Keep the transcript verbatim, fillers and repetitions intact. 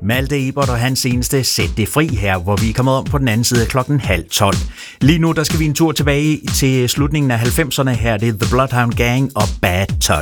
Malte Ebert og hans seneste Sæt det fri her, hvor vi er kommet om på den anden side klokken halv tolv. Lige nu der skal vi en tur tilbage til slutningen af halvfemserne. Her er det The Bloodhound Gang og Bad Touch.